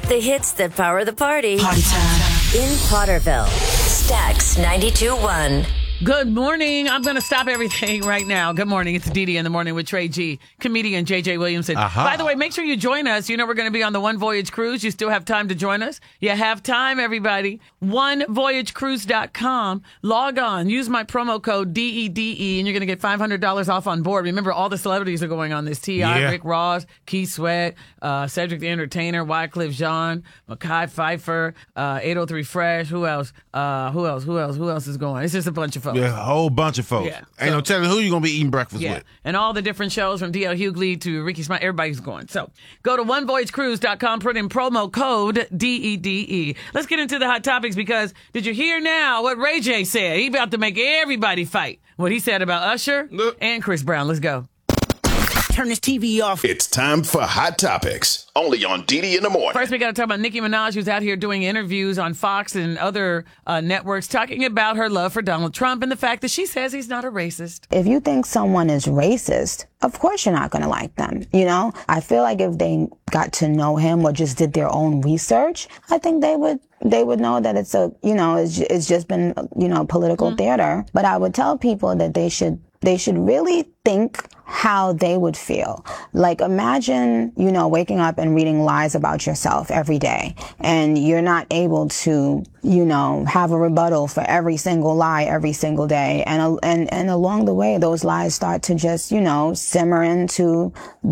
The hits that power the party. Party time. In Potterville. Stax 92.1. Good morning. I'm going to stop everything right now. Good morning. It's Dee Dee in the Morning with Trey G, comedian JJ Williamson. By the way, make sure you join us. You know we're going to be on the One Voyage Cruise. You still have time to join us. You have time, everybody. OneVoyageCruise.com. Log on. Use my promo code DEDE, and you're going to get $500 off on board. Remember, all the celebrities are going on this. T.I., Rick Ross, Keith Sweat, Cedric the Entertainer, Wycliffe Jean, Mekhi Phifer, 803 Fresh. Who else? Who else is going? It's just a bunch of folks. Yeah, a whole bunch of folks. Yeah. Ain't no telling who you're going to be eating breakfast with. And all the different shows from D.L. Hughley to Ricky Smiley, everybody's going. So go to OneVoyageCruise.com, put in promo code DEDE. Let's get into the hot topics because did you hear now what Ray J said? He about to make everybody fight. What he said about Usher and Chris Brown. Let's go. Turn this TV off. It's time for Hot Topics, only on DD in the Morning. First, we got to talk about Nicki Minaj, who's out here doing interviews on Fox and other networks, talking about her love for Donald Trump and the fact that she says he's not a racist. If you think someone is racist, of course you're not going to like them. You know, I feel like if they got to know him or just did their own research, I think they would know that it's it's just been, political theater. But I would tell people that they should really think how they would feel. Like imagine, waking up and reading lies about yourself every day and you're not able to, have a rebuttal for every single lie every single day. And along the way, those lies start to just, simmer into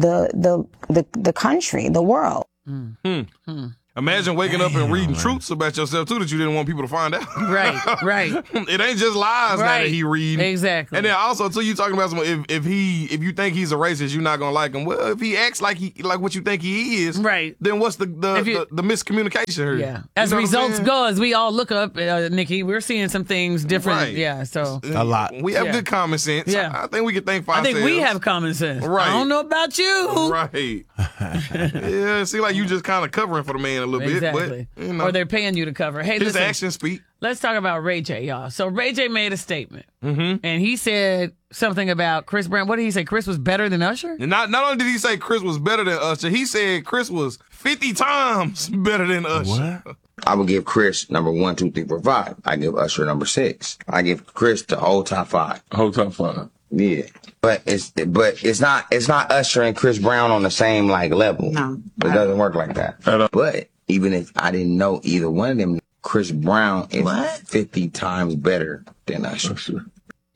the country, the world. Imagine waking up and reading truths about yourself, too, that you didn't want people to find out. Right. It ain't just lies now that he reading. Exactly. And then also, too, you talking about someone, if you think he's a racist, you're not going to like him. Well, if he acts like what you think he is, right, then what's the miscommunication here? Yeah. As results go, as we all look up, Nikki, we're seeing some things different. Right. Yeah, so. A lot. We have good common sense. Yeah. I think we can think for ourselves. I think we have common sense. Right. I don't know about you. Right. Yeah, it seems like you just kind of covering for the man a little exactly. bit. But, or they're paying you to cover. Hey, his listen, actions speak. Let's talk about Ray J, y'all. So Ray J made a statement, and he said something about Chris Brown. What did he say? Chris was better than Usher? And not only did he say Chris was better than Usher, he said Chris was 50 times better than Usher. What? I would give Chris number 1, 2, 3, 4, 5. I give Usher number 6. I give Chris the whole top 5. Whole top 5. Yeah. But it's not Usher and Chris Brown on the same level. No. It doesn't work like that. But even if I didn't know either one of them, Chris Brown is 50 times better than Usher.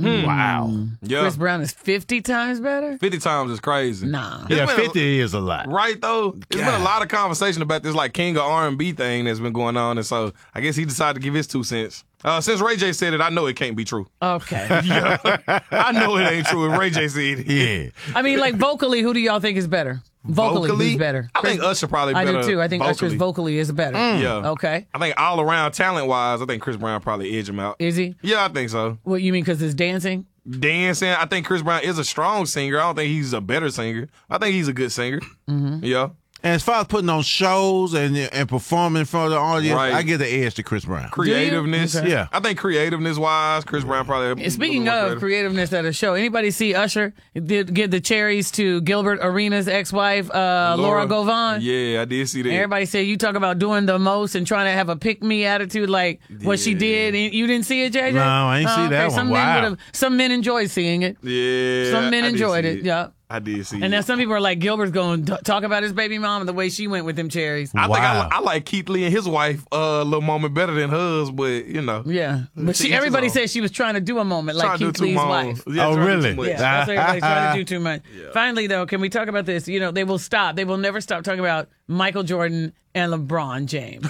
Wow. Yeah. Chris Brown is 50 times better? 50 times is crazy. Nah. Yeah, 50 is a lot. Right, though? There's been a lot of conversation about this King of R&B thing that's been going on, and so I guess he decided to give his 2 cents. Since Ray J said it, I know it can't be true. Okay. Yeah. I know it ain't true if Ray J said it. Yeah. I mean, vocally, who do y'all think is better? Vocally, who's better? I think Usher probably better. I do, too. I think vocally. Usher's vocally is better. Yeah. Okay. I think all around talent-wise, I think Chris Brown probably edge him out. Is he? Yeah, I think so. What, you mean because it's dancing? Dancing. I think Chris Brown is a strong singer. I don't think he's a better singer. I think he's a good singer. Yeah. And as far as putting on shows and performing for the audience, Right. I give the edge to Chris Brown. Creativeness. Okay. Yeah. I think creativeness-wise, Chris Brown probably... And speaking of creativeness at a show, anybody see Usher did give the cherries to Gilbert Arenas' ex-wife, Laura Govan? Yeah, I did see that. Everybody said you talk about doing the most and trying to have a pick-me attitude like what she did. You didn't see it, JJ? No, I ain't see that one. Wow. Some men enjoyed seeing it. Yeah. Some men I did enjoyed see it. Yeah. I did see And it. now some people are like, Gilbert's going to talk about his baby mom and the way she went with them cherries. I think Wow. I like Keith Lee and his wife a little moment better than hers, but Yeah. But everybody said she was trying to do a moment like Keith Lee's wife. Yeah, Oh, trying to do really? too much. Yeah, that's what everybody's trying to do too much. Finally, though, can we talk about this? They will stop. They will never stop talking about Michael Jordan and LeBron James.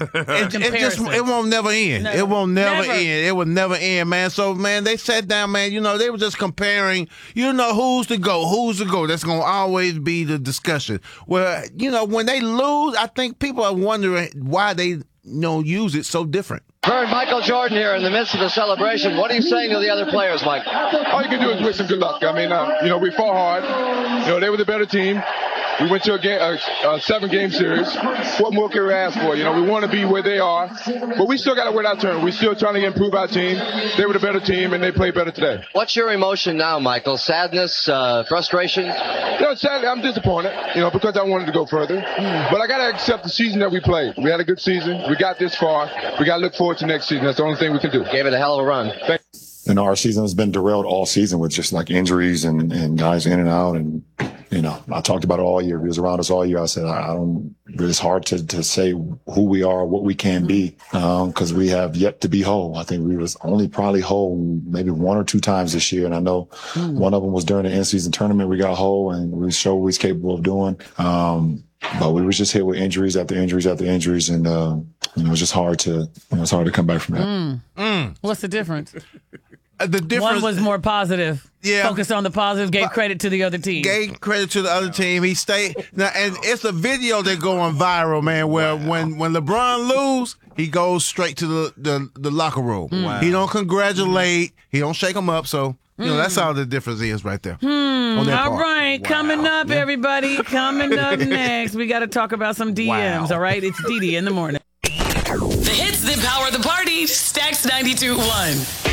It won't never end. No. It won't never Never. end. It will never end, man. So, man, they sat down, man. They were just comparing, who's to go. That's going to always be the discussion. Well, when they lose, I think people are wondering why they use it so different. Heard Michael Jordan here in the midst of the celebration. What are you saying to the other players, Mike? All you can do is wish them good luck. I mean, we fought hard. They were the better team. We went to a 7-game series. What more can we ask for? You know, we want to be where they are, but we still got to win our turn. We're still trying to improve our team. They were the better team, and they played better today. What's your emotion now, Michael? Sadness, frustration? Sadly, I'm disappointed, because I wanted to go further. But I got to accept the season that we played. We had a good season. We got this far. We got to look forward to next season. That's the only thing we can do. Gave it a hell of a run. Our season has been derailed all season with just like injuries and guys in and out. And, I talked about it all year. He was around us all year. I said, it's hard to say who we are, what we can be, because we have yet to be whole. I think we was only probably whole maybe 1 or 2 times this year. And I know one of them was during the in-season tournament. We got whole and we showed what he's capable of doing. But we was just hit with injuries after injuries after injuries. And, it was just hard to come back from that. What's the difference? The difference, one was more positive. Yeah. Focused on the positive, gave credit to the other team. Gave credit to the other team. He stayed. Now, and it's a video that going viral, man, where when LeBron lose, he goes straight to the locker room. Wow. He don't congratulate. He don't shake him up. So, that's all the difference is right there. All right. Wow. Coming up, everybody. Coming up next, we got to talk about some DMs, all right? It's Didi in the morning. The hits that power the party. Stacks 92.1.